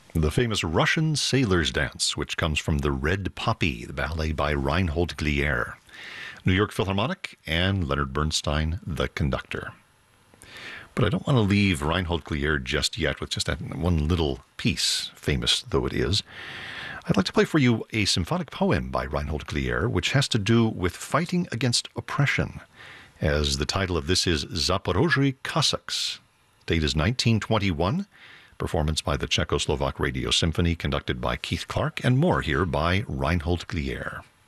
The famous Russian Sailor's Dance, which comes from The Red Poppy, the ballet by Reinhold Glier. New York Philharmonic and Leonard Bernstein, the conductor. But I don't want to leave Reinhold Glier just yet with just that one little piece, famous though it is. I'd like to play for you a symphonic poem by Reinhold Glier, which has to do with fighting against oppression, as the title of this is Zaporozhye Cossacks. Date is 1921. Performance by the Czechoslovak Radio Symphony, conducted by Keith Clark, and more here by Reinhold Glier.